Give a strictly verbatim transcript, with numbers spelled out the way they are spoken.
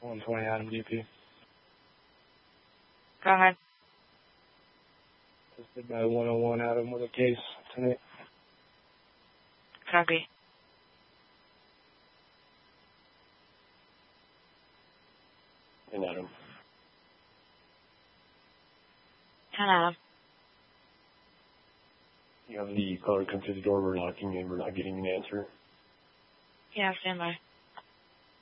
one twenty Adam D P. Go ahead. Listed by one oh one Adam with a case tonight. Copy. And Adam. ten Adam. You have the caller come to the door, we're knocking and we're not getting an answer. Yeah, stand by.